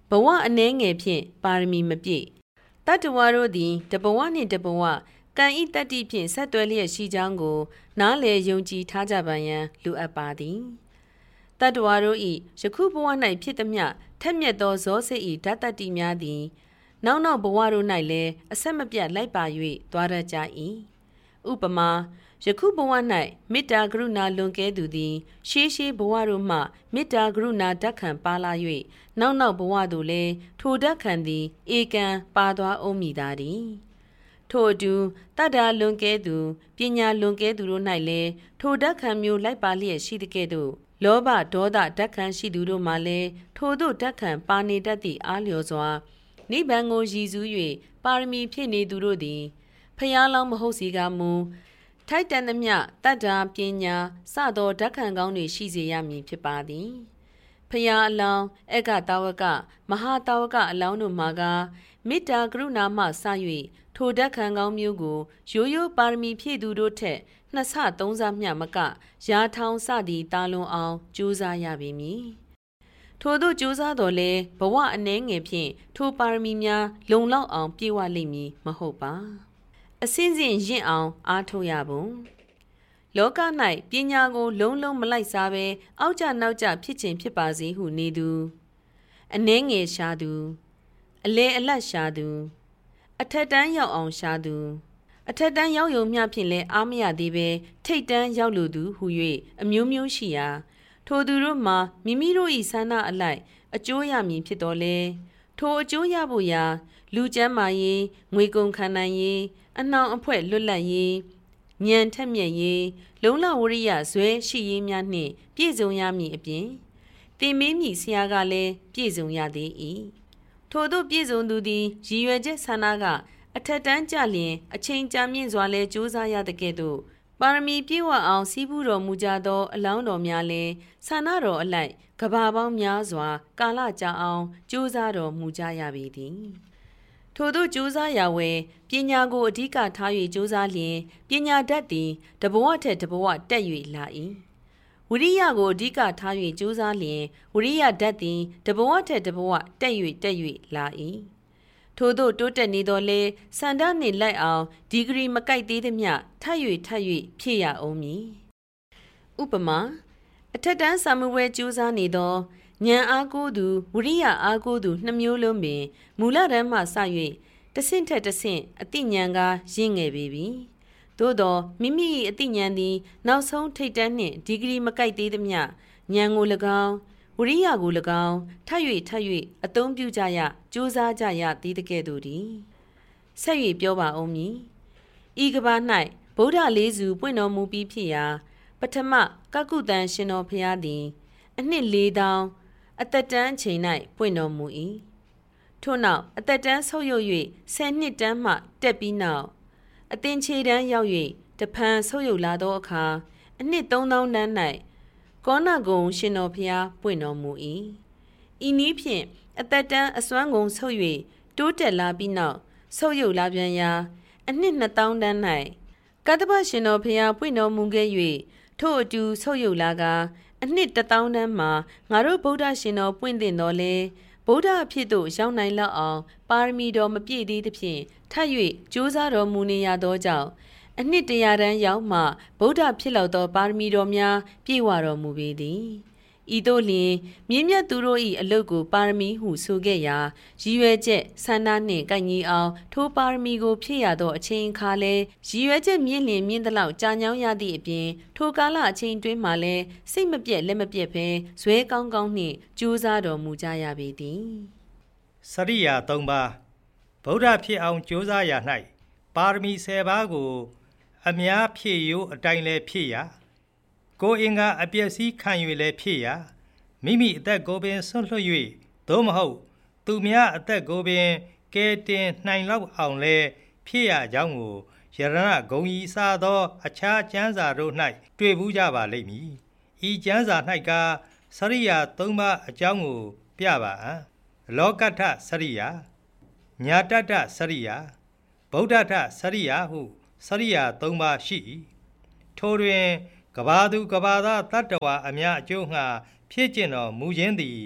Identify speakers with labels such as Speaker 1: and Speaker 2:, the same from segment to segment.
Speaker 1: ဘဝအနှဲငယ်ဖြင့်ပါရမီမပြည့်တတ္တဝါတို့သည်တဘဝနှင့်တဘဝကံဤတတ္တိဖြင့်ဆက်သွဲလျက်ရှိကြောင်းကိုနားလည်ယုံကြည်ထားကြပါရန်လိုအပ်ပါသည်တတ္တဝါတို့၏ယခုဘဝ၌ဖြစ်သည်မြထက်မြက်သောဇောစိတ်၏ဓာတ်တတ္တိများသည်နောက်ဘဝတို့၌လည်းအဆက်မပြတ်လိုက်ပါ၍သွားရကြ၏ဥပမာယခုဘဝ၌မေတ္တာကရုဏာလွန်ကဲသူသည်ရှေးဘဝတို့မှမေတ္တာကရုဏာဓာတ်ခံပါလာ၍နောက်ဘဝသို့လည်းထိုဓာတ်ခံသည်ဧကံပါသွားအောင်မိသာသည်ထို့အတူတတ္တာလွန်ကဲသူပညာလွန်ကဲသူတို့၌လည်းထိုဓာတ်ခံမျိုးလိုက်ပါလျက်ရှိတဲ့ကဲ့သို့လောဘဒေါသဓာတ်ခံရှိသူတို့မှလည်းထိုသို့ဓာတ်ခံပါနေတတ်သည့်အားလျော်စွာနိဗ္ဗာန်ကိုရည်စူး၍ပါရမီဖြည့်နေသူတို့သည်ဖျားလောင်းမဟုတ်စီကမူထိုက်တန်သမျှတတ္တာပညာစသောဓာတ်ခံကောင်းတွေရှိစေရမည်ဖြစ်ပါသည်ဖျားအလောင်းအက္ခတာဝကမဟာတာဝကအလောင်းတို့မှာကမေတ္တာကရုဏာမှစ၍ထိုဓာတ်ခံကောင်းမျိုးကိုရိုးပါရမီဖြည့်သူတို့ထက်2ဆ3ဆမျှမကရာထောင်စသည်တာလွန်အောင်ကြိုးစားရပေမည်ထို့သို့ကြိုးစားတော်လဲဘဝအနှဲငယ်ဖြင့်ထိုပါရမီများလုံလောက်အောင်ပြည့်ဝလိမ့်မည်မဟုတ်ပါအစင်းစင်ရင့်အောင်အားထုတ်ရပုံလောက၌ပညာကိုလုံးမလိုက်စားဘဲအောက်ကျနောက်ကျဖြစ်ခြင်းဖြစ်ပါစေဟုနေသူအနှဲငယ်ရှာသူအလဲအလတ်ရှာသူအထက်တန်းရောက်အောင်ရှာသူအထက်တန်းရောက်ယုံမျှဖြင့်လည်းအားမရသေးဘဲထိတ်တန်းရောက်လိုသူဟု၍အမျိုးမျိုးရှိရာထိုသူတို့မှာမိမိတို့၏ဆန္ဒအလိုက်အကျိုးရမည်ဖြစ်တော်လဲထိုအကျိုးရဖို့ရာလူကျမ်းမာရေးငွေကုန်ခံနိုင်ရေးအနှောင်အဖွဲ့လွတ်လပ်ရေးဉာဏ်ထက်မြက်ရေးလုံလဝရိယဇွဲရှိရေးများနှင့်ပြည့်စုံရမည်အပြင်သင်မင်းမြည်ဆရာကလည်းပြည့်စုံရသေး၏ထို့သို့ပြည့်စုံသူသည်ရည်ရွယ်ချက်ဆန္ဒကအထက်တန်းကြလျင်အချိန်ကြာမြင့်စွာလဲကြိုးစားရတဲ့ကဲ့သို့ပါရမီပြည့်ဝအောင်စီးပူးတော်မူကြသောအလောင်းတော်များလည်းဆန္ဒတော်အလိုက်ကဘာပေါင်းများစွာကာလကြာအောင်ကြိုးစားတော်မူကြရပေသည်ထို့သို့ကြိုးစားရဝဲပညာကိုအဓိကထား၍ကြိုးစားလျင်ပညာတတ်သည်တဘဝထက်တဘဝတက်၍လာ၏ဝိရိယကိုအဓိကထား၍ကြိုးစားလျင်ဝိရိယတတ်သည်တဘဝထက်တဘဝတက်၍လာ၏ထို့သို့တိုးတက်နေတော်လဲစန္ဒနှင့်လိုက်အောင်ဒီဂရီမကိုက်သေးသည်မြထပ်၍ဖြည့်ရအောင်မည်ဥပမာအထက်တန်းစာမှုပွဲကြိုးစားနေသောဉာဏ်အားကိုးသူဝိရိယအားကိုးသူ2မျိုးလုံးပင်မူလတန်းမှစ၍တဆင့်ထက်တဆင့်အသိဉာဏ်ကရင့်ငယ်ပေပြီသို့သောမိမိ၏အသိဉာဏ်သည်နောက်ဆုံးထိပ်တန်းနှင့်ဒီဂရီမကိုက်သေးသည်မြဉာဏ်ကို၎င်းဝိရိယကို၎င်းထပ်၍အသုံးပြုကြရကြိုးစားကြရသည်တကဲ့သို့သည်ဆက်၍ပြောပါဦးမည်ဤကဘာ၌ဗုဒ္ဓလေးစုပွင့်တော်မူပြီးဖြစ်ရာပထမကကုတန်ရှင်တော်ဖျားသည်အနှစ်4000အသက်တန်းအချိန်၌ပွင့်တော်မူ၏ထို့နောက်အသက်တန်းဆုတ်ယုတ်၍10နှစ်တန်းမှတက်ပြီးနောက်အသင်ခြေတန်းရောက်၍တဖန်ဆုတ်ယုတ်လာသောအခါအနှစ်3000တန်း၌ကောဏဂုံရှင်တော်ဖျားပွင့်တော်မူ၏ဤနည်းဖြင့်အသက်တန်းအစွမ်းကုန်ဆုတ်၍တိုးတက်လာပြီးနောက်ဆုတ်ယုတ်လာပြန်ရာအနှစ်2000တန်း၌ကတ္တပရှင်တော်ဖျားပွင့်တော်မူခဲ့၍ထို့အတူဆုတ်ယုတ်လာကအနှစ်1000တန်းမှာငါတို့ဗုဒ္ဓရှင်တော်ပွင့်သင့်တော်လဲဗုဒ္ဓအဖြစ်သို့ရောက်နိုင်လောက်အောင်ပါရမီတော်မပြည့်သေးသဖြင့်ထပ်၍ကြိုးစားတော်မူနေရသောကြောင့်အနှစ်100တန်းရောက်မှဗုဒ္ဓဖြစ်လောက်သောပါရမီတော်များပြည့်ဝတော်မူပေသည်ဤသို့လျှင်မြင့်မြတ်သူတို့၏အလုတ်ကိုပါရမီဟုဆိုခဲ့ရာရည်ရွယ်ချက်ဆန္ဒနှင့်ကိုက်ညီအောင်ထိုပါရမီကိုဖြည့်ရသောအချိန်အခါလဲရည်ရွယ်ချက်မြင့်လျင်မြင့်သလောက်ကြာညောင်းရသည့်အပြင်ထိုကာလအချိန်တွင်းမှာလဲစိတ်မပြတ်လက်မပြတ်ဘဲဇွဲကောင်းနှင့်ကြိုးစားတော်မူကြရပေသည်
Speaker 2: စရိယာ3ပါးဗုဒ္ဓဖြစ်အောင်ကြိုးစားရ၌ပါရမီ10ပါးကိုအများဖြည့်ရိုးအတိုင်းလဲဖြည့်ရကိုယ်အင်္ဂါအပျက်စီးခံ၍လည်းဖြစ်ရာမိမိအသက်ကိုပင်ဆွန့်လွတ်၍သို့မဟုတ်သူများအသက်ကိုပင်ကဲတင်နိုင်လောက်အောင်လဲဖြစ်ရကြောင်းကိုယရဏဂုံကြီးစားသောအခြားကျမ်းစာတို့၌တွေ့ဘူးကြပါလိမ့်မည်ဤကျမ်းစာ၌ကစရိယာ3ပါးအကြောင်းကိုပြပါလောကတ္ထစရိယာညာတတ္ထစရိယာဗုဒ္ဓတ္ထစရိယာဟုစရိယာ3ပါးရှိ၏ထိုတွင်ကဘာသူကဘာသားတတ္တဝါအများအကျိုးငှာဖြစ်ကျင်တော်မူခြင်းသည်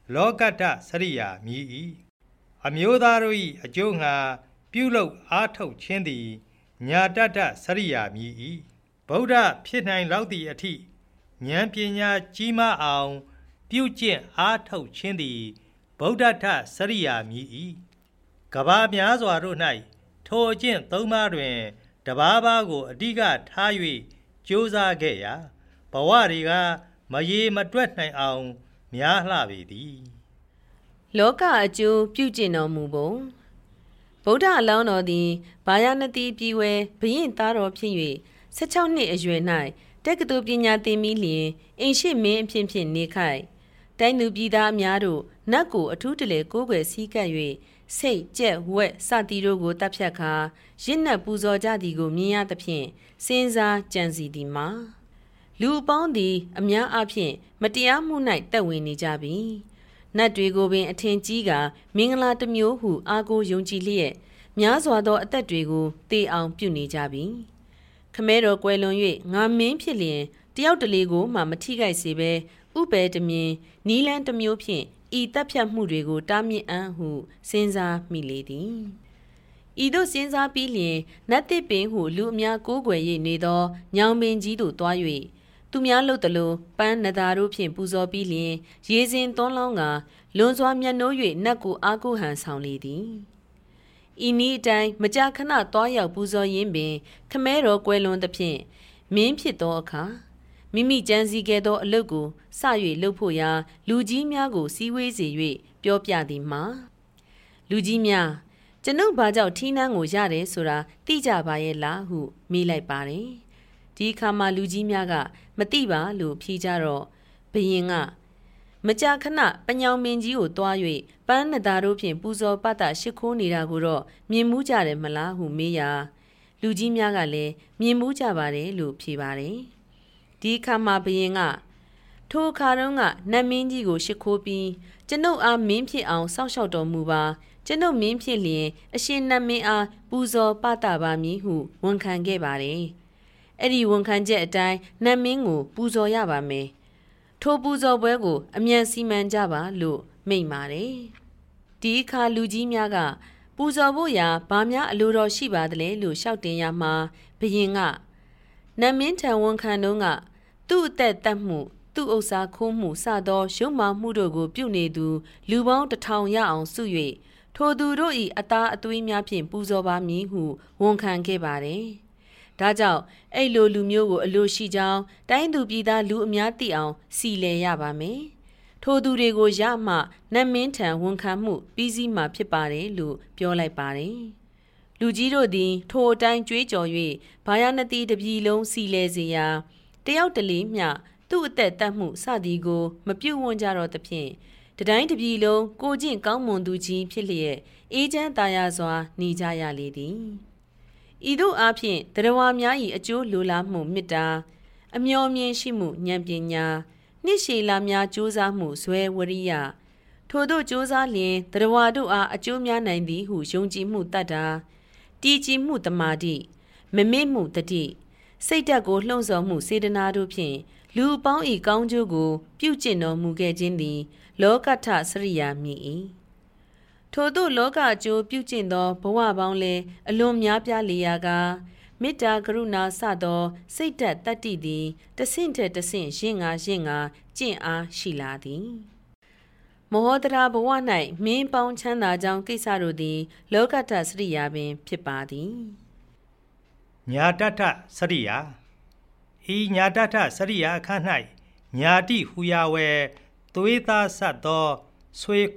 Speaker 2: လောကတ္တစရိယာမြည်၏အမျိုးသားတို့၏အကျိုးငှာပြုလုပ်အားထုတ်ခြင်းသည်ညာတတ္တစရိယာမြည်၏ဗုဒ္ဓဖြစ်နိုင်လောက်သည့်အထိဉာဏ်ပညာကြီးမားအောင်ပြုကျင့်အားထုတ်ခြင်းသည်ဗုဒ္ဓတ္ထစရိယာမြည်၏ကဘာများစွာတို့၌ထိုအကျင့်သုံးပါးတွင်တပါးပါးကိုအဓိကထား၍ကြိုးစားခဲ့ရာဘဝတွေကမရေမတွက်နိုင်အောင်များလှပေသည်
Speaker 1: လောကအကျိုးပြုကျင့်တော်မူပုံဗုဒ္ဓအလောင်းတော်သည်ဗာယာနတိပြည်ဝဲဘုရင်သားတော်ဖြစ်၍16နှစ်အရွယ်၌တက္ကသိုလ်ပညာသင်ပြီးလျှင်အိမ်ရှိမင်းအဖြစ်ဖြင့်နေခိုက်တိုင်းသူပြည်သားများတို့နတ်ကိုအထူးတလဲကိုးကွယ်စည်းကပ်၍စိတ်ကြက်ဝက်စသည်တို့ကိုတပ်ဖြတ်ခါရစ်နှက်ပူဇော်ကြသည်ကိုမြင်ရသဖြင့်စဉ်းစားကြံစီသည်မှာလူပေါင်းသည်အများအားဖြင့်မတရားမှု၌တက်ဝင်နေကြပြီနတ်တွေကိုပင်အထင်ကြီးကမင်္ဂလာတစ်မျိုးဟုအားကိုးယုံကြည်လျက်များစွာသောအသက်တွေကိုတေအောင်ပြုနေကြပြီခမဲတော်ကွယ်လွန်၍ငါမင်းဖြစ်လျင်တယောက်တလေကိုမှမထိခိုက်စေဘဲဥပယ်တမြင်နီလန်းတစ်မျိုးဖြင့်ဤတပ်ဖြတ်မှုတွေကိုတားမြစ်အံ့ဟုစဉ်းစားမိလေသည်ဤသို့စဉ်းစားပြီးလျင်နတ်တစ်ပင်ဟုလူအများကိုးကွယ်၍နေသောညောင်ပင်ကြီးသို့တွား၍သူများလှုပ်သလိုပန်းနသာတို့ဖြင့်ပူဇော်ပြီးလျင်ရေစင်သွန်းလောင်းကလွန်စွာမျက်နှိုး၍နတ်ကိုအားကိုးဟန်ဆောင်လေသည်ဤနည်းအတိုင်းမကြာခဏတွားရောက်ပူဇော်ရင်းပင်ခမဲတော်ကွယ်လွန်သဖြင့်မင်းဖြစ်သောအခါမိမိကြံစည်ခဲ့သောအလုပ်ကိုစ၍လုပ်ဖို့ရာလူကြီးများကိုစည်းဝေးစေ၍ပြောပြသည်မှာလူကြီးများကျွန်ုပ်ဘာကြောင့်ထီးနှန်းကိုရတယ်ဆိုတာသိကြပါရဲ့လားဟုမေးလိုက်ပါတယ်ဒီအခါမှာလူကြီးများကမသိပါလို့ဖြေကြတော့ဘုရင်ကမကြာခဏပညောင်မင်းကြီးကိုတွား၍ပန်းနသာတို့ဖြင့်ပူဇော်ပတ္တရှိခိုးနေတာကိုတော့မြင်မှုကြတယ်မလားဟုမေးရာလူကြီးများကလည်းမြင်မှုကြပါတယ်လို့ဖြေပါတယ်ဒီအခါမှာဘုရင်ကထိုအခါတုန်းကနတ်မင်းကြီးကိုရှိခိုးပြီးကျွန်ုပ်အားမင်းဖြစ်အောင်စောင့်ရှောက်တော်မူပါကျွန်ုပ်မင်းဖြစ်လျင်အရှင်နတ်မင်းအားပူဇော်ပတ္တပါမည်ဟုဝန်ခံခဲ့ပါတယ်အဲ့ဒီဝန်ခံချက်အတိုင်းနတ်မင်းကိုပူဇော်ရပါမယ်ထိုပူဇော်ပွဲကိုအမြန်စီမံကြပါလို့မိန့်ပါတယ်ဒီအခါလူကြီးများကပူဇော်ဖို့ရာဘာများအလိုတော်ရှိပါသလဲလို့ရှောက်တင်ရမှာဘုရင်ကနတ်မင်းထံဝန်ခံတော့ကသူ့အသက်တတ်မှုသူ့ဥစ္စာခိုးမှုစသောရုံမာမှုတို့ကိုပြုနေသူလူပေါင်း1000ရအောင်စု၍ထိုသူတို့၏အသားအသွေးများဖြင့်ပူဇော်ပါမည်ဟုဝန်ခံခဲ့ပါတယ်ဒါကြောင့်အဲ့လိုလူမျိုးကိုအလိုရှိကြောင်းတိုင်းသူပြည်သားလူအများသိအောင်စီလည်ရပါမယ်ထိုသူတွေကိုရမှနတ်မင်းထံဝန်ခံမှုပြီးစီးမှဖြစ်ပါတယ်လို့ပြောလိုက်ပါတယ်လူကြီးတို့သည်ထိုအတိုင်းကြွေးကြော်၍ဘာယာနတိတပြည်လုံးစီလည်စေရာတယောက်တလေမျှသူ့အသက်တတ်မှုစသည်ကိုမပြုတ်ဝန်းကြတော့သဖြင့်တတိုင်းတပြည်လုံးကိုကျင့်ကောင်းမွန်သူကြီးဖြစ်လျက်အေးချမ်းသာယာစွာနေကြရလေသည်ဤသို့အားဖြင့်တရားဝါများ၏အကျိုးလိုလားမှုမေတ္တာအမျှော်မြင်ရှိမှုဉာဏ်ပညာနှစ်ရှည်လာများကြိုးစားမှုဇွဲဝရိယထို့သို့ကြိုးစားလျင်တရားဝါတို့အားအကျိုးများနိုင်သည်ဟုယုံကြည်မှုတတ်တာတည်ကြည်မှုတမာတိမမေ့မှုတတိစိတ်ဓာတ်ကိုလှုံ့ဆော်မှုစေတနာတို့ဖြင့်လူပေါင်း၏ကောင်းကျိုးကိုပြုကျင့်တော်မူခဲ့ခြင်းသည်လောကထစရိယာမြည်၏ထို့သို့လောကအကျိုးပြုကျင့်သောဘဝပေါင်းလည်းအလွန်များပြားလေရာကမေတ္တာကရုဏာစသောစိတ်ဓာတ်တတ္တိသည်တဆင့်ထက်တဆင့်ရင့်ငါကျင့်အားရှိလာသည်မောဟတရာဘဝ၌မင်းပေါင်းချမ်းသာကြောင်းကိစ္စတို့သည်လောကထစရိယာပင်ဖြစ်ပါသည်
Speaker 2: ညာတထစရိယာဤညာတထစရိယာအခါ၌ညာတိဟူရာဝဲသွေးသားဆက်သောဆွေ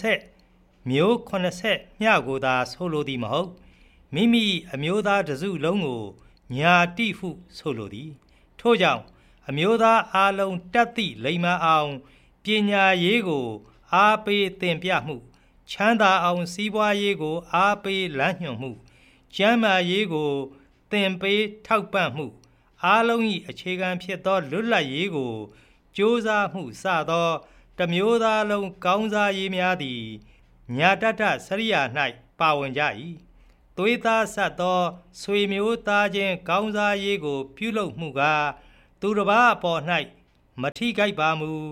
Speaker 2: 80မျိုး80မျှကိုသာဆိုလိုသည်မဟုတ်မိမိအမျိုးသားတစုလုံးကိုညာတိဟုဆိုလိုသည်ထို့ကြောင့်အမျိုးသားအားလုံးတတ်သည့်လိမ္မာအောင်ပညာရေးကိုအားပေးသင်ပြမှုချမ်းသာအောင်စီးပွားရေးကိုအားပေးလမ်းညွှန်မှုကျန်းမာရေးကိုသင်ပေးထောက်ပံ့မှုအားလုံး၏အခြေခံဖြစ်သောလွတ်လပ်ရေးကိုကြိုးစားမှုစသောတမျိုးသားလုံးကောင်းစားရေးများသည်ညာတတစရိယာ၌ပါဝင်ကြ၏သွေးသားဆက်သောဆွေမျိုးသားချင်းကောင်းစားရေးကိုပြုလုပ်မှုကသူတစ်ပါးအပေါ်၌မထိခိုက်ပါမူ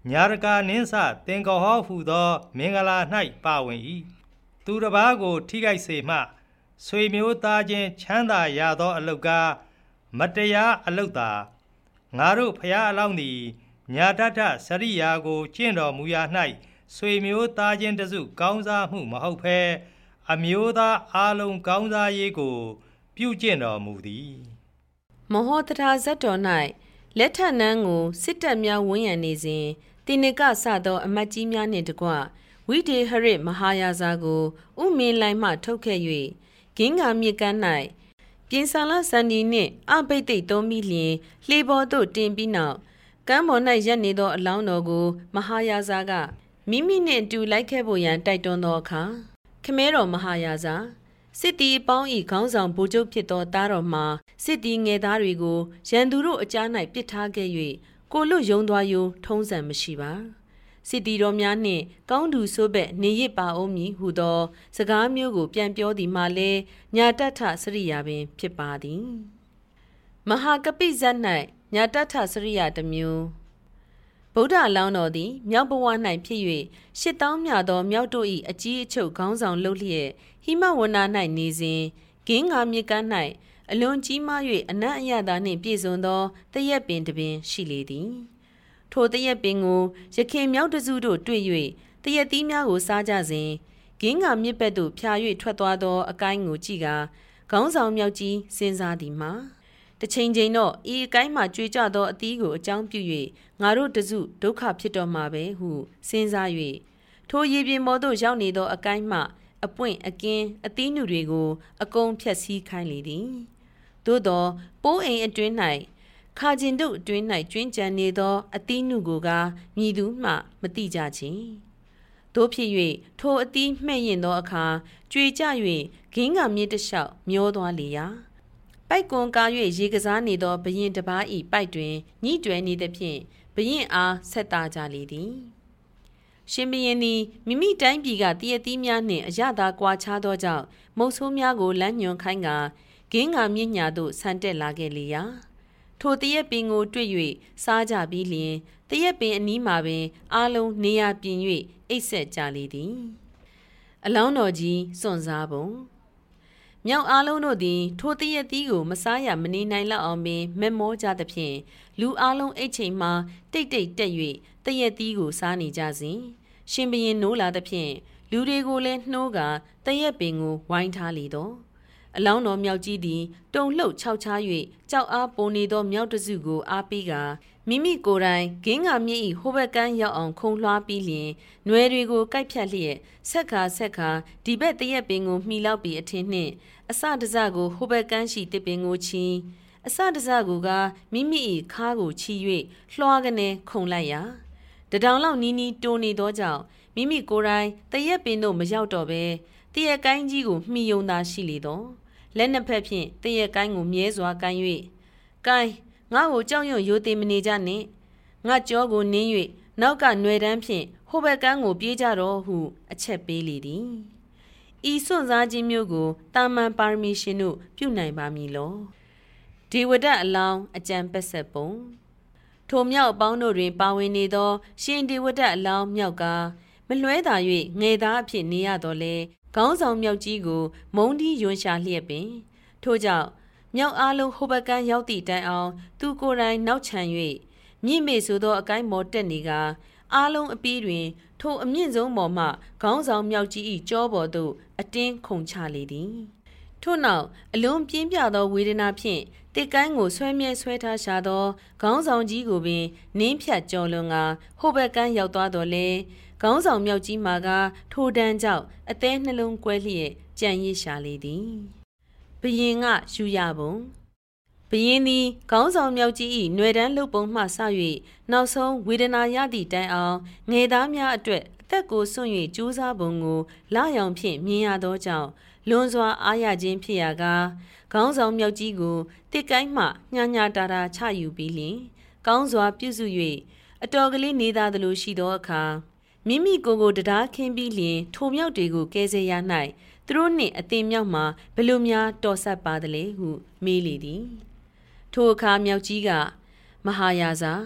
Speaker 2: ညာရကာနင်းစသင်္ကောဟောဟုသောမင်္ဂလာ၌ပါဝင်၏သူတစ်ပါးကိုထိခိုက်စေမှဆွေမျိုးသားချင်းချမ်းသာရသောအလုတ်ကားမတရားအလုတ်သာငါတို့ဖျားအလောင်းသည်ညာတထစရိယာကိုကျင့်တော်မူရာ၌ဆွေမျိုးသားချင်းတစုကောင်းစားမှုမဟုတ်ဘဲအမျိုးသားအားလုံးကောင်းစားရေးကိုပြုကျင့်တော်မူသည်
Speaker 1: မဟောတရာဇတ်တော်၌လက်ထနန်းကိုစစ်တပ်များဝန်းရံနေစဉ်တိနကစသောအမတ်ကြီးများနှင့်တကွဝိဒေဟရစ်မဟာယာဇာကိုဥမင်းလိုင်းမှထုတ်ခဲ့၍ဂင်း္ဂါမြစ်ကမ်း၌ပြင်ဆာလစန္ဒီနှင့်အဘိတ်သိက်သုံးပြီးလျင်လှေပေါ်သို့တင်ပြီးနောက်ကမ်းပေါ်၌ရပ်နေသောအလောင်းတော်ကိုမဟာယာဇာကမိမိနှင့်အတူလိုက်ခဲ့ဖို့ရန်တိုက်တွန်းသောအခါခမဲတော်မဟာယာဇာစစ်တီအပေါင်း၏ခေါင်းဆောင်ဗိုလ်ချုပ်ဖြစ်သောသားတော်မှာစစ်တီငယ်သားတွေကိုရန်သူတို့အကြား၌ပစ်ထားခဲ့၍ကိုလွတ်ယုံသွားယုံထုံးစံမရှိပါစစ်တီတော်များနှင့်ကောင်းသူဆိုးဘက်နေရစ်ပါအောင်မည်ဟုသောစကားမျိုးကိုပြန်ပြောသည်မှာလဲညာတထစရိယာပင်ဖြစ်ပါသည်မဟာကပိဇတ်၌ညာတထစရိယာတစ်မျိုးဗုဒ္ဓအလောင်းတော်သည်မြောက်ဘဝ၌ဖြစ်၍8000မြသောမြောက်တို့၏အကြီးအချုပ်ခေါင်းဆောင်လှုပ်လျက်ဟိမဝန္နာ၌နေစဉ်ဂင်း္ဂါမြစ်ကမ်း၌အလွန်ကြီးမား၍အနံ့အရသာနှင့်ပြည့်စုံသောတရက်ပင်တစ်ပင်ရှိလေသည်ထိုတရက်ပင်ကိုရခင်မြောက်တစုတို့တွေ့၍တရက်သီးများကိုစားကြစဉ်ဂင်း္ဂါမြစ်ဘက်သို့ဖြာ၍ထွက်သွားသောအကိုင်းကိုကြည့်ကာခေါင်းဆောင်မြောက်ကြီးစဉ်းစားသည်မှာတစ်ချိန်ချိန်တော့ဤအကိုင်းမှကြွေကြသောအသီးကိုအကြောင်းပြု၍ငါတို့တစုဒုက္ခဖြစ်တော်မှာပဲဟုစဉ်းစား၍ထိုရေပြင်ပေါ်သို့ရောက်နေသောအကိုင်းမှအပွင့်အကင်းအသီးနှုတွေကိုအကုန်ဖြက်စီးခိုင်းလေသည်သို့သောပိုးအိမ်အတွင်း၌ခါကျင်တို့အတွင်း၌ကျွင်းကြံနေသောအသီးနှုကိုကမြည်သူမှမတိကြခြင်းတို့ဖြစ်၍ထိုအသီးမှဲ့ရင်သောအခါကြွေကြ၍ဂင်း္ဂါမြစ်တလျှောက်မျောသွားလေရာပိုက်ကွန်ကား၍ရေကစားနေသောဘရင်တစ်ပါး၏ပိုက်တွင်ညှိတွယ်နေသဖြင့်ဘရင်အားဆက်သားကြလေသည်ရှင်ဘရင်သည်မိမိတိုင်းပြည်ကတည့်ရသီးများနှင့်အရသာကွာခြားသောကြောင့်မုတ်ဆိုးများကိုလမ်းညွှန်ခိုင်းကာဂင်း္ဂါမြစ်ညာသို့ဆန်တက်လာခဲ့လေရာထိုတရက်ပင်ကိုတွေ့၍စားကြပြီးလျင်တရက်ပင်အနီးမှာပင်အားလုံးနေရာပြင်၍အိပ်ဆက်ကြလေသည်အလောင်းတော်ကြီးစွန့်စားပုံမြောက်အားလုံးတို့သည်ထိုတရက်သီးကိုမစားရမနေနိုင်လောက်အောင်ပင်မက်မောကြသဖြင့်လူအားလုံးအိတ်ချိန်မှာတိတ်တိတ်တက်၍တရက်သီးကိုစားနေကြစဉ်ရှင်ဘရင်နိုးလာသဖြင့်လူတွေကိုလည်းနှိုးကာတရက်ပင်ကိုဝိုင်းထားလေတော့အလောင်းတော်မြောက်ကြီးသည်တုံလှုပ်ခြောက်ခြား၍ကြောက်အားပုံနေသောမြောက်တစုကိုအားပေးကာမိမိကိုယ်တိုင်ဂင်း္ဂါမြစ်၏ဟိုဘက်ကမ်းရောက်အောင်ခုံလွှားပြီးလျင်နွယ်တွေကိုကိုက်ဖြတ်လျက်ဆက်ခါဒီဘက်တရက်ပင်ကိုမှီလောက်ပြီးအထင်းနှင့်အစတစကိုဟိုဘက်ကမ်းရှိတစ်ပင်ကိုချီအစတစကိုကမိမိ၏ခါးကိုချီ၍လွှားကနေခုံလိုက်ရာတတောင်လောက်နီးနီးတိုးနေသောကြောင့်မိမိကိုယ်တိုင်တရက်ပင်တို့မရောက်တော့ဘဲတရက်ကိုင်းကြီးကိုမှီယုံသာရှိလေတော့လက်နှစ်ဖက်ဖြင့်တရက်ကိုင်းကိုမြဲစွာကိုင်း၍ကိုင်းငါ့ကိုကြောက်ရွံ့ရိုသေမနေကြနှင့်ငါကြောကိုနင်း၍နောက်ကຫນွယ်တန်းဖြင့်ဟိုဘက်ကန်းကိုပြေးကြတော့ဟုအချက်ပေးလေသည်ဤစွန့်စားခြင်းမျိုးကိုတာမန်ပါရမီရှင်တို့ပြုနိုင်ပါမည်လောဒီဝဒတ်အလောင်းအကြံပက်ဆက်ပုံထိုမြောက်အပေါင်းတို့တွင်ပါဝင်နေသောရှင်ဒီဝဒတ်အလောင်းမြောက်ကမလွဲသာ၍ငယ်သားအဖြစ်နေရတော့လေခေါင်းဆောင်မြောက်ကြီးကိုမုံတီးယွန်ရှာလျက်ပင်ထို့ကြောင့်မြောက်အားလုံးဟိုဘက်ကန်းရောက်သည့်တိုင်အောင်သူကိုယ်တိုင်နောက်ချန်၍မြင့်မေဆိုသောအကိုင်းမော်တက်နေကအားလုံးအပြီးတွင်ထိုအမြင့်ဆုံးပေါ်မှခေါင်းဆောင်မြောက်ကြီး၏ကြောပေါ်သို့အတင်းခုန်ချလေသည်ထို့နောက်အလွန်ပြင်းပြသောဝေဒနာဖြင့်တစ်ကိုင်းကိုဆွဲမြဲဆွဲထားရှာသောခေါင်းဆောင်ကြီးကိုပင်နင်းဖြတ်ကျော်လွန်ကဟိုဘက်ကန်းရောက်သွားတော်လဲခေါင်းဆောင်မြောက်ကြီးမှာကထိုတန်းကြောင့်အသေးနှလုံးကွဲလျက်ကြံ့ရစ်ရှာလေသည်ဘရင်ကယူရပုံဘရင်သည်ခေါင်းဆောင်မြောက်ကြီး၏ຫນွယ်တန်းလုတ်ပုံမှစ၍နောက်ဆုံးဝေဒနာရသည့်တိုင်အောင်ငယ်သားများအတွက်အသက်ကိုစွန့်၍ကြိုးစားပုံကိုလာရောင်ဖြင့်မြင်ရသောကြောင့်လွန်စွာအားရခြင်းဖြစ်ရာကခေါင်းဆောင်မြောက်ကြီးကိုတစ်ကိုင်းမှညညာတာတာချယူပြီးလျှင်ကောင်းစွာပြုစု၍အတော်ကလေးနေသားသလိုရှိသောအခါမိမိကိုတရားခင်းပြီးလျင်ထိုမြောက်တွေကိုကဲဆဲရ၌သူတို့နှင့်အတင်မြောက်မှာဘယ်လိုများတော်ဆက်ပါသလဲဟုမေးလေသည်ထိုအခါမြောက်ကြီးကမဟာယာဇာ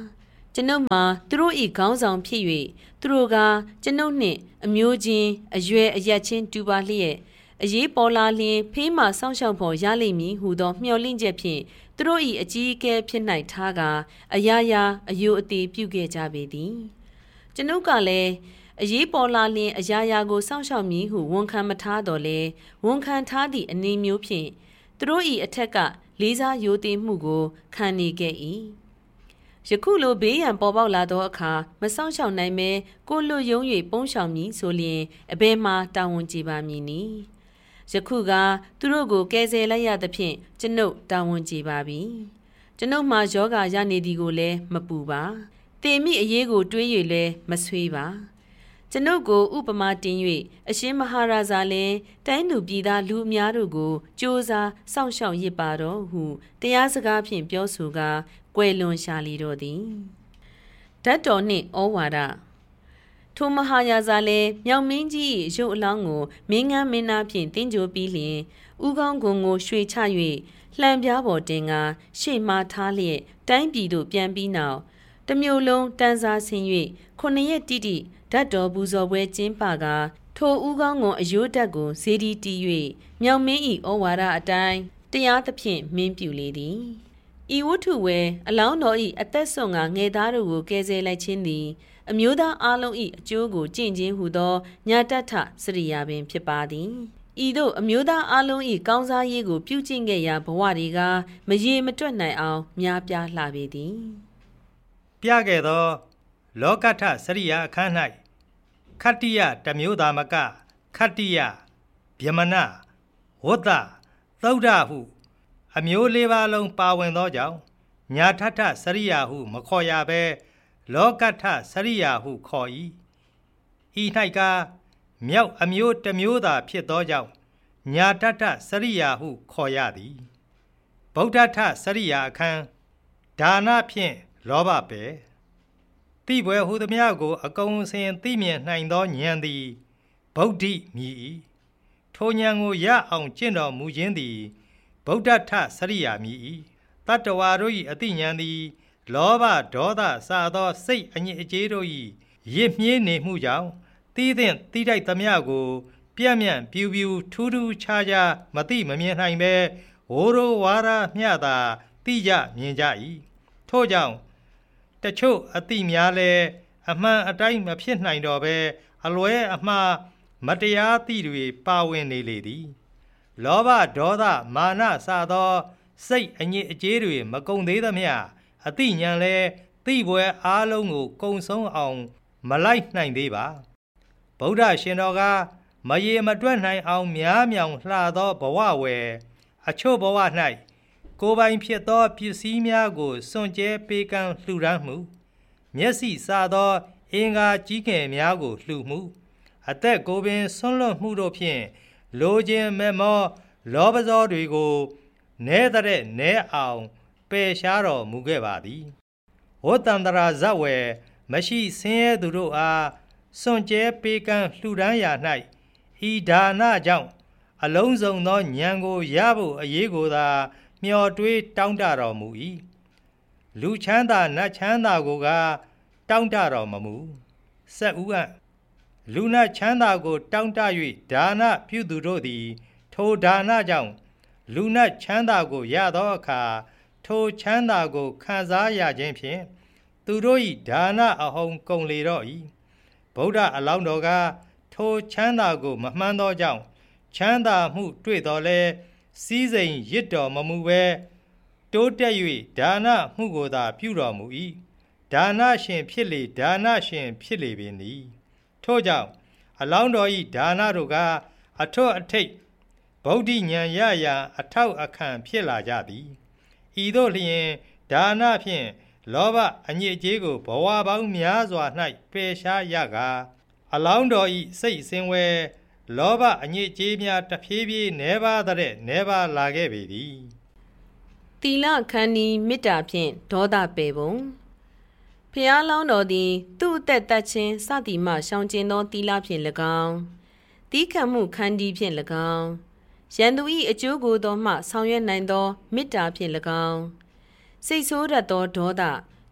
Speaker 1: ကျွန်ုပ်မှာသူတို့၏ခေါင်းဆောင်ဖြစ်၍သူတို့ကကျွန်ုပ်နှင့်အမျိုးချင်းအရွယ်အရက်ချင်းတူပါလျက်အရေးပေါ်လာလျင်ဖေးမှစောင့်ရှောက်ဖို့ရလိမ့်မည်ဟူသောမျှော်လင့်ချက်ဖြင့်သူတို့၏အကြီးအကဲဖြစ်၌ထားကအရာရာအယိုအသေးပြုခဲ့ကြပေသည်ကျွန်ုပ်ကလည်းအရေးပေါ်လာလျင်အရာရာကိုစောင့်ရှောက်မည်ဟုဝန်ခံမထားတော့လေဝန်ခံထားသည့်အနေမျိုးဖြင့်သူတို့၏အထက်ကလေးစားယိုသေးမှုကိုခံနေခဲ့၏ယခုလိုဘေးရန်ပေါ်ပေါက်လာသောအခါမစောင့်ရှောက်နိုင်မဲကိုလွတ်ယုံ၍ပုန်းရှောင်မည်ဆိုလျင်အဘယ်မှတာဝန်ကျေပါမည်နည်းယခုကသူတို့ကိုကယ်ဆယ်လိုက်ရသဖြင့်ကျွန်ုပ်တာဝန်ကျေပါပြီကျွန်ုပ်မှာယောဂရနေသည်ကိုလည်းမပူပါတင်မိအရေးကိုတွေး၍လည်းမဆွေးပါကျွန်ုပ်ကိုဥပမာတင်၍အရှင်မဟာရာဇာလည်းတိုင်းသူပြည်သားလူအများတို့ကိုကြိုးစားစောင့်ရှောက်ရစ်ပါတော့ဟုတရားစကားဖြင့်ပြောဆိုကာကွယ်လွန်ရှာလီတော်သည်ဓာတ်တော်နှင့်ဩဝါဒထိုမဟာရာဇာလည်းမြောင်မင်းကြီး၏ရုပ်အလောင်းကိုမင်းငန်းမင်းသားဖြင့်တင်းကြိုပြီးလျင်ဥကောင်းကုံကိုရွှေချ၍လှံပြားပေါ်တင်ကာရှေ့မှထားလျက်တိုင်းပြည်သို့ပြန်ပြီးနောက်တမျိုးလုံးတန်းစားဆင်း၍9 ရက်တိတိဓာတ်တော်ပူဇော်ပွဲကျင်းပကာထိုဥကောင်းကုံအယိုးတက်ကိုဇေဒီတီး၍မြောင်မင်း၏ဩဝါဒအတိုင်းတရားသဖြင့်မင်းပြုလေသည်ဤဝတ္ထုဝဲအလောင်းတော်၏အသက်ဆုံးကငယ်သားတို့ကိုကယ်ဆယ်လိုက်ခြင်းသည်အမျိုးသားအလုံး၏အကျိုးကိုကျင့်ခြင်းဟုသောညာတထစရိယာပင်ဖြစ်ပါသည်ဤသို့အမျိုးသားအလုံး၏ကောင်းစားရေးကိုပြုကျင့်ခဲ့ရာဘဝတွေကမရေမတွက်နိုင်အောင်များပြားလှပေသည်
Speaker 2: ပြခဲ့သောလောကထစရိယာအခန်း၌ခတ္တိယတမျိုးသာမကခတ္တိယဗျမနဝတ္တသုဒ္ဓဟုအမျိုး၄ပါးလုံးပါဝင်သောကြောင့်ညာထထစရိယာဟုမခေါ်ရဘဲလောကထစရိယာဟုခေါ်၏ဤ၌ကမြောက်အမျိုးတစ်မျိုးသာဖြစ်သောကြောင့်ညာထထစရိယာဟုခေါ်ရသည်ဗုဒ္ဓထစရိယာအခန်းဒါနဖြင့်လောဘပဲတိဘွယ်ဟုသမျှကိုအကုန်အစင်သိမြင်နိုင်သောဉာဏ်သည်ဗုဒ္ဓိမြည်၏ထိုဉာဏ်ကိုရအောင်ကျင့်တော်မူခြင်းသည်ဗုဒ္ဓထစရိယာမြည်၏တတ္တဝါတို့၏အသိဉာဏ်သည်လောဘဒေါသစသောစိတ်အညစ်အကြေးတို့၏ရစ်မြေးနေမှုကြောင့်သိသင့်သိထိုက်သမျှကိုပြန့်ပြန့်ပြူပြူထူးထူးခြားခြားမသိမမြင်နိုင်ပဲဝိုးရိုးဝါရမျှသာသိကြမြင်ကြ၏ထို့ကြောင့်တချို့အသိများလည်းအမှန်အတိုင်းမဖြစ်နိုင်တော့ပဲအလွဲအမှားမတရားသိတွေပါဝင်နေလေသည်လောဘဒေါသမာနစသောစိတ်အညစ်အကြေးတွေမကုန်သေးသမျှအသိဉာဏ်လည်းသိပွဲအားလုံးကိုကုံဆုံးအောင်မလိုက်နိုင်သေးပါဗုဒ္ဓရှင်တော်ကမရေမတွက်နိုင်အောင်များမြောင်လှသောဘဝဝယ်အချို့ဘဝ၌ကိုယ်ပိုင်ဖြစ်သောပစ္စည်းများကိုစွန့်ကြဲပေးကမ်းလှူဒါန်းမှုမျက်စိစသောအင်္ဂါကြီးငယ်များကိုလှူမှုအသက်ကိုယ်ပင်ဆွန့်လွတ်မှုတို့ဖြင့်လိုခြင်းမဲ့မောလောဘဇောတွေကိုနဲတဲ့နဲအောင်ပယ်ရှားတော်မူခဲ့ပါသည်ဝတ္တန္တရာဇဝယ်မရှိဆင်းရဲသူတို့အားစွန့်ကြဲပေးကမ်းလှူဒါန်းရာ၌ဤဒါနကြောင့်အလုံးစုံသောဉာဏ်ကိုရဖို့အရေးကိုသာမျှော်တွေးတောင်းတတော်မူ၏လူချမ်းသာနတ်ချမ်းသာကိုကတောင်းတတော်မမူဆက်ဥအလူနတ်ချမ်းသာကိုတောင်းတ၍ဒါနပြုသူတို့သည်ထိုဒါနကြောင့်လူနတ်ချမ်းသာကိုရသောအခါထိုချမ်းသာကိုခံစားရခြင်းဖြင့်သူတို့၏ဒါနအဟုန်ကုန်လေတော့၏ဗုဒ္ဓအလောင်းတော်ကထိုချမ်းသာကိုမမှန်းသောကြောင့်ချမ်းသာမှုတွေ့တော်လဲစည်းစိမ်ရစ်တော်မမူပဲတိုးတက်၍ဒါနမှုကိုသာပြုတော်မူ၏ဒါနရှင်ဖြစ်လေဒါနရှင်ဖြစ်လေပင်သည်ထို့ကြောင့်အလောင်းတော်၏ဒါနတို့ကအထွတ်အထိပ်ဗုဒ္ဓဉာဏ်ရရာအထောက်အခံဖြစ်လာကြသည်ဤသို့လျှင်ဒါနဖြင့်လောဘအညစ်အကြေးကိုဘဝပေါင်းများစွာ၌ပယ်ရှားရကားအလောင်းတော်၏စိတ်ဆင်းဝဲလောဘအညစ်အကြေးများတဖြည်းဖြည်းနှဲပါတဲ့နှဲပါလာခဲ့ပေသည်
Speaker 1: သီလခန္ဒီမေတ္တာဖြင့်ဒေါသပယ်ပုံဖျားလောင်းတော်သည်သူ့အသက်သက်ချင်းစသည်မှရှောင်ကျဉ်သောသီလဖြင့်၎င်းတီးခံမှုခန္ဒီဖြင့်၎င်းရန်သူ၏အကျိုးကိုသောမှဆောင်ရွက်နိုင်သောမေတ္တာဖြင့်၎င်းစိတ်ဆိုးတတ်သောဒေါသ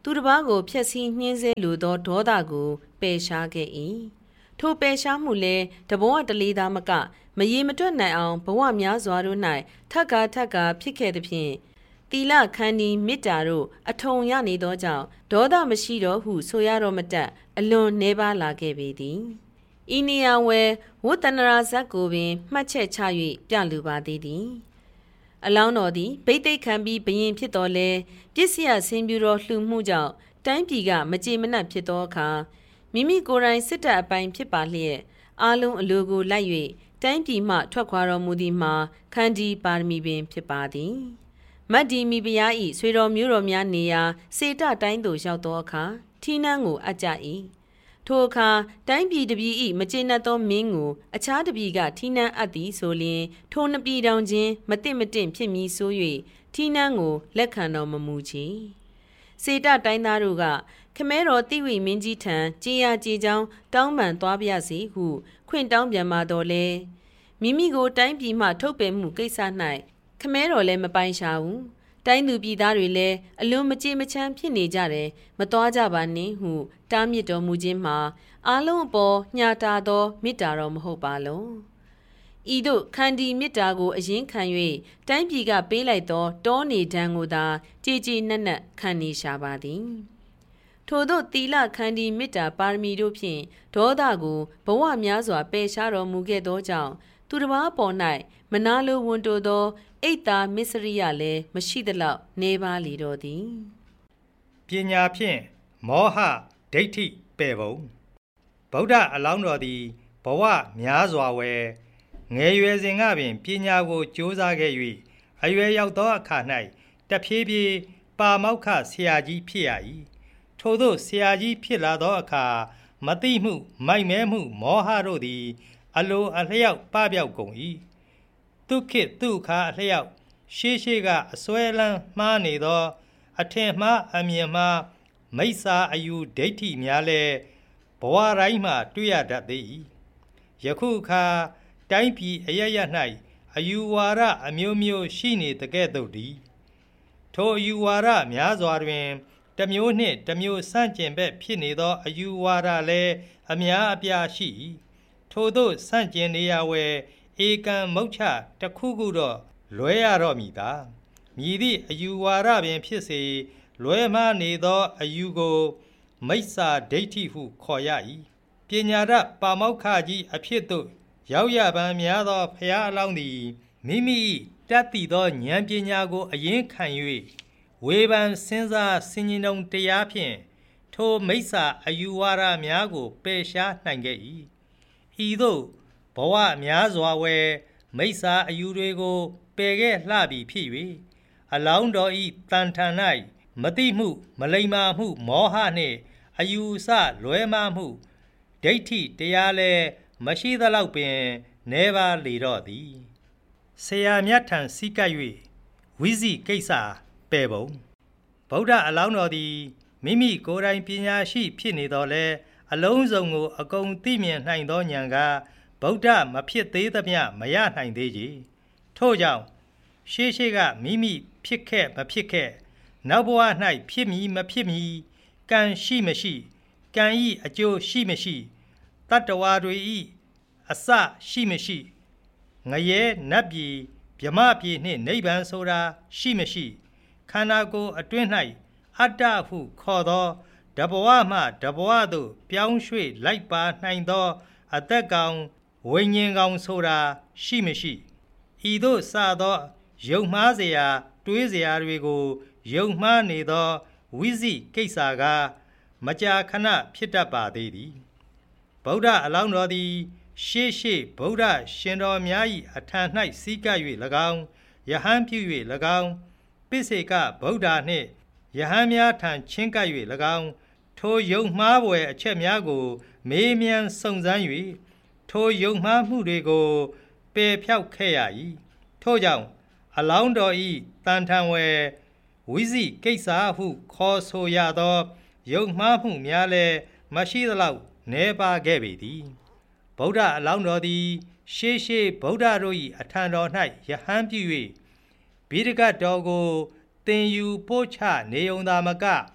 Speaker 1: သူတစ်ပါးကိုဖျက်ဆီးနှင်းဆဲလိုသောဒေါသကိုပယ်ရှားခဲ့၏ထိုပယ်ရှားမှုလည်းတဘဝတလေးသားမကမရေမတွက်နိုင်အောင်ဘဝများစွာတို့၌ထပ်ကာဖြစ်ခဲ့သဖြင့်သီလခန္ဒီမေတ္တာတို့အထုံရနေသောကြောင့်ဒေါသမရှိတော့ဟုဆိုရတော့မတတ်အလွန်နှဲပါလာခဲ့ပေသည်ဤနေရာဝဲဝတ္တနရာဇတ်ကိုပင်မှတ်ချက်ချ၍ပြလူပါသေးသည်အလောင်းတော်သည်ဗိသိက်ခံပြီးဘရင်ဖြစ်တော်လဲပစ္စယဆင်းပြူတော်လှူမှုကြောင့်တိုင်းပြည်ကမကြေမနက်ဖြစ်သောအခါမိမိကိုယ်တိုင်စစ်တပ်အပိုင်ဖြစ်ပါလျက်အားလုံးအလိုကိုလိုက်၍တိုင်းပြည်မှထွက်ခွာတော်မူသည်မှာခန္ဒီပါရမီပင်ဖြစ်ပါသည်မတ်ဒီမိဖုရား၏ဆွေတော်မျိုးတော်များနေရာစေတတိုင်းသို့ရောက်သောအခါထီးနှန်းကိုအပ်ကြ၏ထိုအခါတိုင်းပြည်တပြည်၏မကျေနပ်သောမင်းကိုအခြားတပြည်ကထီးနှန်းအပ်သည်ဆိုလျှင်ထိုနှစ်ပြည်တောင်ချင်းမတင့်ဖြစ်မည်ဆို၍ထီးနှန်းကိုလက်ခံတော်မမူချေစေတတိုင်းသားတို့ကခမဲတော်တိဝိမင်းကြီးထံကြေးရကြေးချောင်းတောင်းပန်သွားပါရစေဟုခွင့်တောင်းပြန်ပါတော့လဲမိမိကိုတိုင်းပြည်မှထုတ်ပယ်မှုကိစ္စ၌ခမဲတော်လည်းမပိုင်ရှာဘူးတိုင်းသူပြည်သားတွေလည်းအလွန်မကြေမချမ်းဖြစ်နေကြတယ်မသွားကြပါနဲ့ဟုတားမြစ်တော်မူခြင်းမှာအားလုံးအပေါ်ညှာတာသောမေတ္တာတော်မဟုတ်ပါလုံးဤသို့ခန္ဒီမေတ္တာကိုအရင်ခံ၍တိုင်းပြည်ကပေးလိုက်သောတောနေဒဏ်ကိုသာကြည်ကြည်နက်နက်ခံနေရှာပါသည်ထို့သောသီလခန္ဒီမေတ္တာပါရမီတို့ဖြင့်ဒေါသကိုဘဝများစွာပယ်ရှားတော်မူခဲ့သောကြောင့်သူတစ်ပါးပေါ်၌မနာလိုဝန်တိုသောအိတ်သာမစ္စရိယလည်းမရှိသလောက်နေပါလေတော်သည်
Speaker 2: ပညာဖြင့်မောဟဒိဋ္ဌိပယ်ပုံဗုဒ္ဓအလောင်းတော်သည်ဘဝများစွာဝယ်ငယ်ရွယ်စဉ်ကပင်ပညာကိုကြိုးစားခဲ့၍အရွယ်ရောက်သောအခါ၌တဖြည်းဖြည်းပါမောက္ခဆရာကြီးဖြစ်ရ၏ထို့သောဆရာကြီးဖြစ်လာသောအခါမသိမှုမိုက်မဲမှုမောဟတို့သည်အလိုအလျောက်ပပျောက်ကုန်၏သူခေတ်သူခါအလျောက်ရှေးကအစွဲလန်းမှားနေသောအထင်မှားအမြင်မှားမိစ္ဆာအယူဒိဋ္ဌိများလည်းဘဝတိုင်းမှာတွေ့ရတတ်သည်ယခုအခါတိုင်းပြည်အရရ၌အယူဝါဒအမျိုးမျိုးရှိနေတကဲ့သို့သည်ထိုအယူဝါဒများစွာတွင်တစ်မျိုးနှင့်တစ်မျိုးဆန့်ကျင်ဘက်ဖြစ်နေသောအယူဝါဒလည်းအများအပြားရှိထို့သောဆန့်ကျင်နေရဝဲဧကံမုတ်ချတစ်ခုခုတော့လွဲရတော့မည်သာမည်သည့်အယူဝါဒပင်ဖြစ်စေလွဲမှားနေသောအယူကိုမိစ္ဆာဒိဋ္ဌိဟုခေါ်ရ၏ပညာတတ်ပါမောက္ခကြီးအဖြစ်သို့ရောက်ရပန်းများသောဖရာအလောင်းသည်မိမိတတ်သိသောဉာဏ်ပညာကိုအရင်ခံ၍ဝေဖန်စဉ်းစားဆင်ခြင်တုံတရားဖြင့်ထိုမိစ္ဆာအယူဝါဒများကိုပယ်ရှားနိုင်ခဲ့၏ဤသို့ဘဝများစွာဝဲမိစ္ဆာအယူတွေကိုပယ်ခဲ့လှပြီဖြစ်၍အလောင်းတော်ဤတန်ထန်၌မတိမှုမလိမ္မာမှုမောဟနှင့်အယူဆလွဲမှားမှုဒိဋ္ဌိတရားလည်းမရှိသလောက်ပင်နေပါလေတော့သည်ဆရာမြတ်ထံစီကပ်၍ဝိဇိကိစ္စပယ်ပုံဗုဒ္ဓအလောင်းတော်သည်မိမိကိုယ်တိုင်ပညာရှိဖြစ်နေတော်လဲအလုံးစုံကိုအကုန်သိမြင်နိုင်သောဉာဏ်ကဗုဒ္ဓမဖြစ်သေးသမျှမရနိုင်သေးကြထို့ကြောင့်ရှေးကမိမိဖြစ်ခဲ့မဖြစ်ခဲ့နောက်ဘဝ၌ဖြစ်မည်မဖြစ်မည်ကံရှိမရှိကံဤအကျိုးရှိမရှိတတ္တဝါတွေဤအစရှိမရှိငရဲနတ်ပြည်ဗြဟ္မပြည်နှင့်နိဗ္ဗာန်ဆိုတာရှိမရှိခန္ဓာကိုယ်အတွင်း၌အတ္တဟုခေါ်သောတဘဝမှတဘဝသို့ပြောင်းရွှေ့လိုက်ပါနိုင်သောအသက်ကောင်ဝိညာဉ်ကောင်ဆိုတာရှိမရှိဤသို့စသောယုံမှားเสียတွေးเสียတွေကိုယုံမှားနေသောဝိဇိကိစ္စကမကြာခဏဖြစ်တတ်ပါသေးသည်ဗုဒ္ဓအလောင်းတော်သည်ရှေးဗုဒ္ဓရှင်တော်များ၏အထံ၌စီးကပ်၍၎င်းယဟန်ပြု၍၎င်းပိစေကဗုဒ္ဓနှင့်ယဟန်များထံချင်းကပ်၍၎င်းထိုယုံမှားပွဲအချက်များကိုမေးမြန်းစုံစမ်း၍ထိုယုံမှားမှုတွေကိုပယ်ဖြောက်ခဲ့ရ၏ထို့ကြောင့်အလောင်းတော်ဤတန်ထံဝဲဝိဇိကိစ္စဟုခေါ်ဆိုရသောယုံမှားမှုများလည်းမရှိသလောက်နေပါခဲ့ပေသည်ဗုဒ္ဓအလောင်းတော်သည်ရှေးဗုဒ္ဓတို့၏အထံတော်၌ယဟန်ပြု၍ဗိဓကတော်ကိုသင်ယူပို့ချနေုံသာမက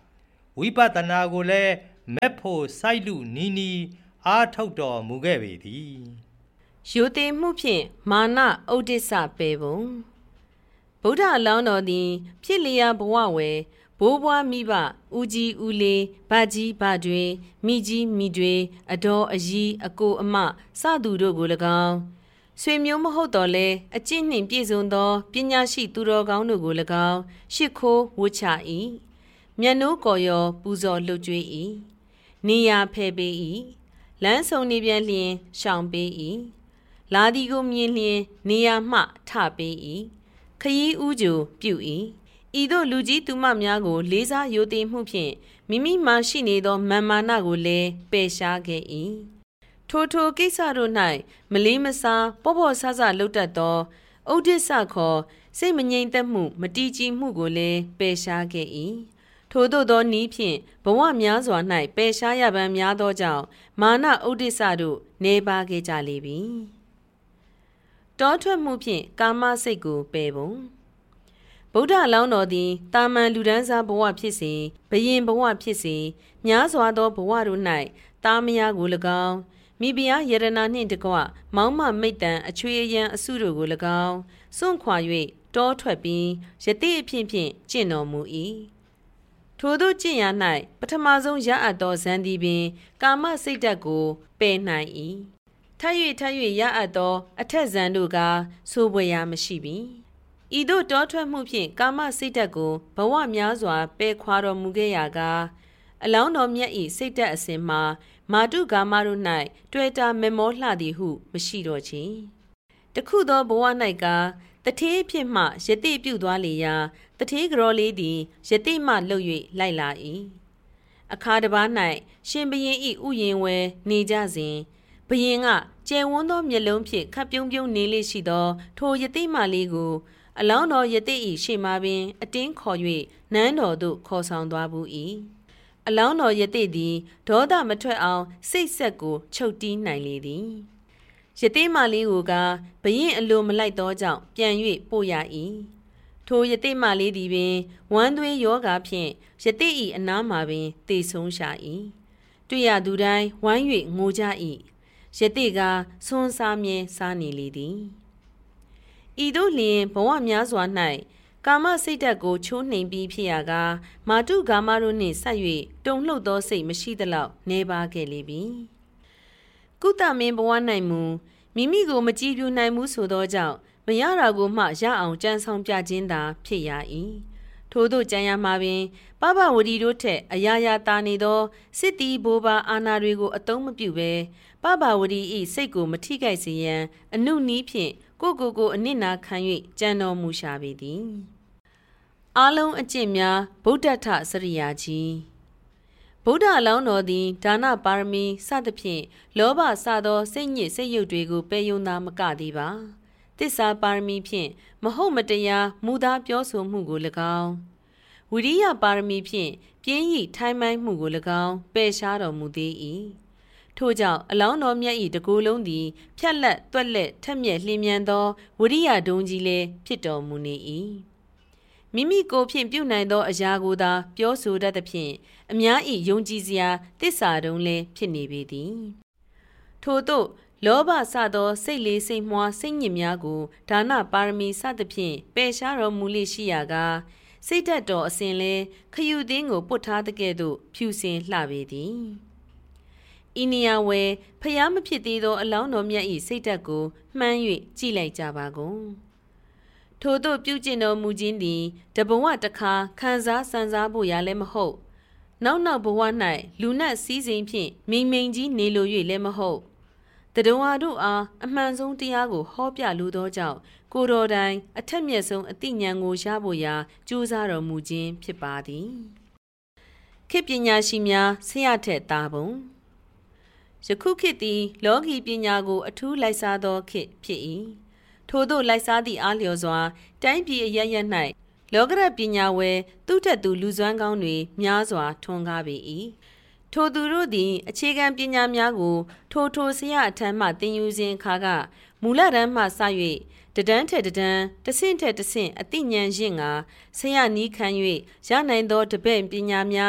Speaker 2: ဝိပဿနာကိုလည်းမက်ဖို့စိုက်လူနီးနီးအားထုတ်တော်မူခဲ့ပေသည်
Speaker 1: ရိုသေမှုဖြင့်မာနဥဒိစ္စပေပုံဗုဒ္ဓအလောင်းတော်သည်ဖြစ်လျာဘဝဝယ်ဘိုးဘွားမိဘဦးကြီးဦးလေးဗကြီးဗတွေမိကြီးမိတွေအတော်အကြီးအကိုအမစသူတို့ကို၎င်းဆွေမျိုးမဟုတ်တော့လဲအကျင့်နှင့်ပြည့်စုံသောပညာရှိသူတော်ကောင်းတို့ကို၎င်းရှ िख ိုးဝှချ၏မျက်နှိုးကော်ရောပူဇော်လှုပ်ကြွေး၏နေရာဖယ်ပေး၏လမ်းဆုံနေပြန်လျင်ရှောင်ပေး၏လာဒီကိုမြင်လျင်နေရာမှထပေး၏ခရီးဦးကြိုပြု၏ဤသို့လူကြီးသူမများကိုလေးစားရိုသေမှုဖြင့်မိမိမှရှိနေသောမာမာနကိုလည်းပယ်ရှားခဲ့၏ထိုကိစ္စတို့၌မလေးမစားပေါ့ပေါ့ဆဆလှုပ်တတ်သောဥဒိစ္စခေါ်စိတ်မငြိမ်သက်မှုမတည်ကြည်မှုကိုလည်းပယ်ရှားခဲ့၏ထို့သောသောနည်းဖြင့်ဘဝများစွာ၌ပယ်ရှားရပန်းများသောကြောင့်မာနဥဒိစ္စတို့နေပါခဲ့ကြလေပြီတောထွက်မှုဖြင့်ကာမစိတ်ကိုပယ်ပုံဗုဒ္ဓအလောင်းတော်သည်တာမန်လူဒန်းစားဘဝဖြစ်စေဘယင်ဘဝဖြစ်စေများစွာသောဘဝတို့၌တာမယာကို၎င်းမိဖုရားယရနာနှင့်တကွမောင်းမမိတ်တံအချွေအယံအစုတို့ကို၎င်းစွန့်ခွာ၍တောထွက်ပြီးယတိအဖြစ်ဖြင့်ကျင့်တော်မူ၏ထိုသို့ကျင့်ရ၌ပထမဆုံးရအပ်သောဇန်သည်ပင်ကာမစိတ်ဓာတ်ကိုပယ်နိုင်၏ထပ်၍ရအပ်သောအထက်ဇန်တို့ကဆိုးပွေရာမရှိပြီဤသို့တောထွက်မှုဖြင့်ကာမစိတ်ဓာတ်ကိုဘဝများစွာပယ်ခွာတော်မူခဲ့ရာကအလောင်းတော်မြတ်၏စိတ်ဓာတ်အစဉ်မှာမာတုကာမတို့၌တွေ့တာမေမောလှသည်ဟုမရှိတော့ချေတခုသောဘဝ၌ကတထေးဖြစ်မှယတိပြုသွားလေရာတထေးကတော်လေးသည်ယတိမှလှုပ်၍လိုက်လာ၏အခါတစ်ပါး၌ရှင်ဘရင်၏ဥယျင်ဝဲနေကြစဉ်ဘရင်ကကျယ်ဝန်းသောမျက်လုံးဖြင့်ခပ်ပြုံးပြုံးနေလေရှိသောထိုယတိမလေးကိုအလောင်းတော်ယတိ၏ရှေ့မှာပင်အတင်းခေါ်၍နန်းတော်သို့ခေါ်ဆောင်သွားဘူး၏အလောင်းတော်ယတိသည်ဒေါသမထွက်အောင်စိတ်ဆက်ကိုချုပ်တီးနိုင်လေသည်ယတိမလေးကိုကဘရင်အလိုမလိုက်သောကြောင့်ပြန်၍ပို့ရ၏ထိုယတိမလေးသည်ပင်ဝမ်းသွေးယောဂါဖြင့်ယတိ၏အနားမှာပင်သေဆုံးရှာ၏တွေ့ရသူတိုင်းဝမ်း၍ငိုကြ၏ယတိကဆွန်းစားမြဲစားနေလေသည်ဤသို့လျင်ဘဝများစွာ၌ကာမစိတ်ဓာတ်ကိုချိုးနှိမ်ပြီးဖြစ်ရာကမာတုကာမတို့နှင့်ဆက်၍တုန်လှုပ်သောစိတ်မရှိသလောက်နေပါခဲ့လေပြီကုသမင်းဘဝ၌မူမိမိကိုမကြည်ပြူနိုင်မှုဆိုသောကြောင့်မရတာကိုမှရအောင်ကြံဆောင်ပြခြင်းသာဖြစ်ရ၏ထို့သောကြံရမှာပင်ပပဝတီတို့ထက်အရာရာတာနေသောစစ်တီဘိုးဘာအာနာတွေကိုအသုံးမပြုဘဲပပဝတီ၏စိတ်ကိုမထိခိုက်စေရန်အနုနည်းဖြင့်ကိုအနစ်နာခံ၍ကြံတော်မူရှာပေသည်အားလုံးအကျင့်များဗုဒ္ဓထစရိယာကြီးဗုဒ္ဓအလောင်းတော်သည်ဒါနပါရမီစသဖြင့်လောဘစသောစိတ်ညစ်စိတ်ယုတ်တွေကိုပယ်ယုံသာမကသေးပါသစ္စာပါရမီဖြင့်မဟုတ်မတရားမူသားပြောဆိုမှုကို၎င်းဝိရိယပါရမီဖြင့်ပြင်းရည်ထိုင်းမိုင်းမှုကို၎င်းပယ်ရှားတော်မူသေး၏ထို့ကြောင့်အလောင်းတော်မြတ်၏တကူလုံးသည်ဖြတ်လက်တွက်လက်ထက်မြက်လျင်မြန်သောဝိရိယဒုံကြီးလည်းဖြစ်တော်မူနေ၏မိမိကိုယ်ဖြင့်ပြုနိုင်သောအရာကိုသာပြောဆိုတတ်သဖြင့်အများ၏ယုံကြည်စရာတစ္ဆာတုံးလည်းဖြစ်နေပေသည်ထို့သို့လောဘစသောစိတ်လေးစိတ်မွှားစိတ်ညစ်များကိုဒါနပါရမီစသဖြင့်ပယ်ရှားတော်မူလေရှိရာကစိတ်ဓာတ်တော်အစဉ်လဲခယူသင်းကိုပုတ်ထားတဲ့ကဲ့သို့ဖြူစင်လှပေသည်ဤနေရာဝဲဖျားမဖြစ်သေးသောအလောင်းတော်မြတ်၏စိတ်ဓာတ်ကိုမှန်း၍ကြည့်လိုက်ကြပါကုန်ထို့သို့ပြုကျင့်တော်မူခြင်းသည်တဘဝတစ်ခါခံစားစံစားဖို့ရလည်းမဟုတ်နောက်ဘဝ၌လူနတ်စည်းစိမ်ဖြင့်မိန်ကြီးနေလို၍လည်းမဟုတ်တဒဝါတို့အားအမှန်ဆုံးတရားကိုဟောပြလိုသောကြောင့်ကိုတော်တိုင်အထက်မြတ်ဆုံးအသိဉာဏ်ကိုရဖို့ရာကြိုးစားတော်မူခြင်းဖြစ်ပါသည်ခေတ်ပညာရှိများဆရာထက်သားပုံယခုခေတ်သည်လောကီပညာကိုအထူးလိုက်စားသောခေတ်ဖြစ်၏ထို့သောလိုက်စားသည့်အားလျော်စွာတိုင်းပြည်အရရ၌လောကရပညာဝယ်သူထက်သူလူစွမ်းကောင်းတွေများစွာထွန်းကားပေ၏ထိုသူတို့သည်အခြေခံပညာများကိုထိုဆရာအထမ်းမှသင်ယူခြင်းအခါကမူလတန်းမှစ၍တဒန်းထက်တဒန်းတဆင့်ထက်တဆင့်အသိဉာဏ်ရင့်ကဆရာနီးခံ၍ရနိုင်သောတပည့်ပညာများ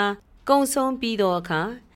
Speaker 1: ကုံဆုံးပြီးသောအခါ